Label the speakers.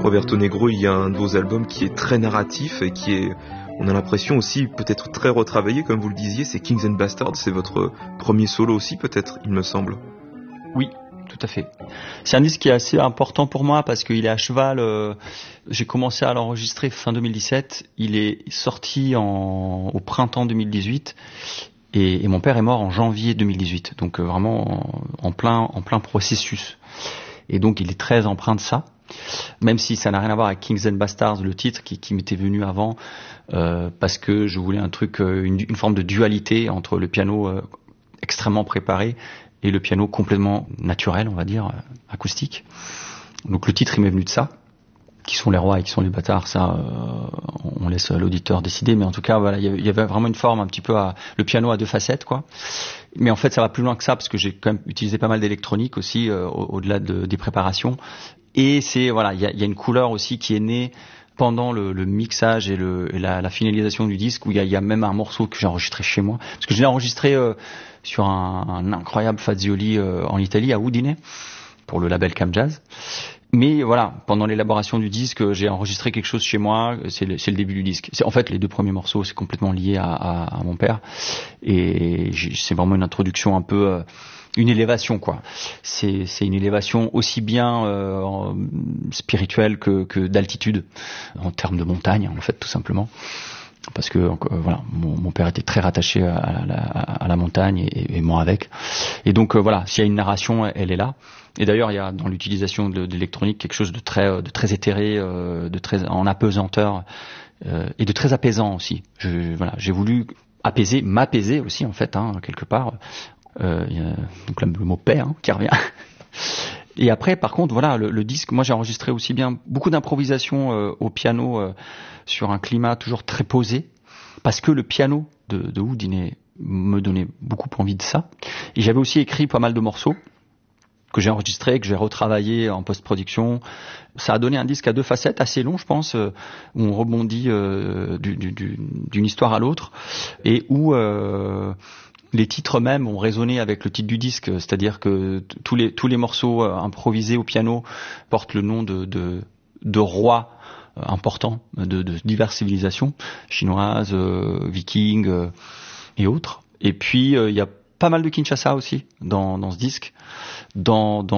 Speaker 1: Roberto Negro, il y a un de vos albums qui est très narratif et qui est, on a l'impression aussi peut-être très retravaillé, comme vous le disiez, c'est Kings and Bastards, c'est votre premier solo aussi peut-être, il me semble.
Speaker 2: Oui, tout à fait. C'est un disque qui est assez important pour moi parce qu'il est à cheval. J'ai commencé à l'enregistrer fin 2017. Il est sorti au printemps 2018 et mon père est mort en janvier 2018. Donc vraiment en plein processus. Et donc il est très empreint de ça. Même si ça n'a rien à voir avec Kings and Bastards, le titre qui m'était venu avant, parce que je voulais un truc, une forme de dualité entre le piano extrêmement préparé et le piano complètement naturel, on va dire, acoustique. Donc le titre il m'est venu de ça. Qui sont les rois et qui sont les bâtards, ça on laisse l'auditeur décider, mais en tout cas voilà, il y avait vraiment une forme un petit peu le piano à deux facettes quoi. Mais en fait ça va plus loin que ça parce que j'ai quand même utilisé pas mal d'électronique aussi au-delà des préparations. Et c'est voilà, il y a une couleur aussi qui est née pendant le mixage et la finalisation du disque, où il y a même un morceau que j'ai enregistré chez moi, parce que je l'ai enregistré sur un incroyable Fazioli en Italie, à Udine, pour le label Cam Jazz. Mais voilà, pendant l'élaboration du disque, j'ai enregistré quelque chose chez moi. C'est le début du disque. En fait, les deux premiers morceaux, c'est complètement lié à mon père, et c'est vraiment une introduction un peu. Une élévation quoi. C'est une élévation aussi bien spirituelle que d'altitude, en termes de montagne en fait tout simplement. Parce que voilà, mon père était très rattaché à la montagne et moi avec. Et donc voilà, s'il y a une narration, elle est là. Et d'ailleurs, il y a dans l'utilisation de l'électronique quelque chose de très éthéré, de très en apesanteur et de très apaisant aussi. J'ai voulu m'apaiser aussi en fait quelque part. Donc là, le mot paix qui revient. Et après, par contre, voilà, le disque, moi j'ai enregistré aussi bien beaucoup d'improvisation au piano sur un climat toujours très posé, parce que le piano de Udine me donnait beaucoup envie de ça. Et j'avais aussi écrit pas mal de morceaux que j'ai enregistrés, que j'ai retravaillé en post-production. Ça a donné un disque à deux facettes, assez long, je pense, où on rebondit d'une histoire à l'autre, et où les titres même ont résonné avec le titre du disque, c'est-à-dire que tous les morceaux improvisés au piano portent le nom de rois importants de diverses civilisations chinoises, vikings et autres. Et puis il y a pas mal de Kinshasa aussi dans ce disque, dans